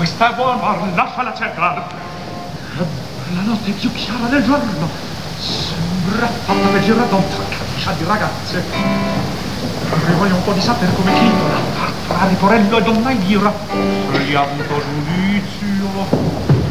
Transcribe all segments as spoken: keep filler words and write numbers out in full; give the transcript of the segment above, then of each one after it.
questa buona, lasciala cercare. La notte è più chiara del giorno. Sembra fatta per girare da un caccia di ragazze. E voglio un po' di sapere come titola. Fra Riporello e Donna Elvira. Scegliamo giudizio.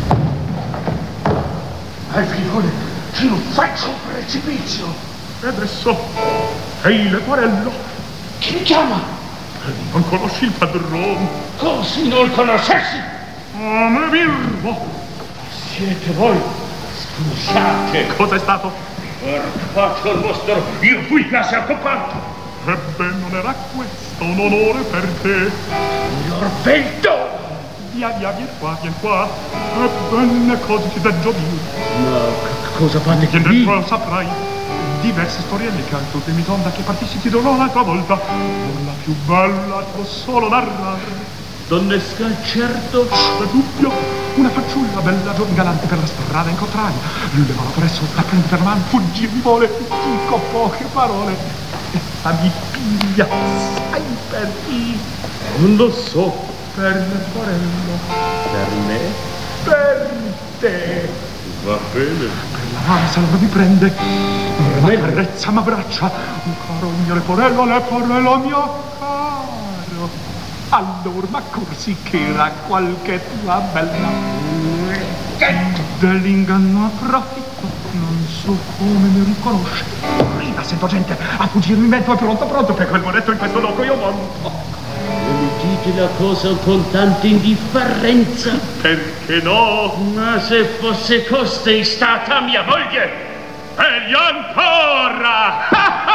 Al figlione, ci non faccio un precipizio. E adesso, ehi Leporello. Chi mi chiama? Non conosci il padrone? Così non conoscessi? Ah, me birbo. Siete voi? Scusate. Cosa è stato? Per faccio il vostro, io fui quasi occupato. Ebbene, non era questo un onore per te. Signor Vento! Via, via, vieni qua, vieni qua. Ebbene, cosa ti devo dire? Ma cosa fate che qui? Dentro saprai. Diverse storielle che tutte mi sonda che partissi ti dirò l'altra volta. Non la più bella, devo solo narrare. Donnesca, certo. C'è dubbio. Una fanciulla bella, giovane, galante per la strada incontrai. Le mano presso, la prende per mano, fuggì, mi vuole, dico poche parole. Essa mi piglia, sai perché? Non lo so. Per Leporello. Per me? Per te. Va bene. Per la mano se allora mi prende. Per me carezza m'abbraccia. Caro mio Leporello, Leporello mio caro. Allora m'accorsi che era qualche tua bella. Dell'inganno approfitto. Non so come mi riconosce. Prima sento gente a fuggirmi in mezzo. È pronto, pronto per quel monetto in questo loco io monto. Mi dite la cosa con tanta indifferenza? Perché no? Ma se fosse costei stata mia moglie, meglio ancora!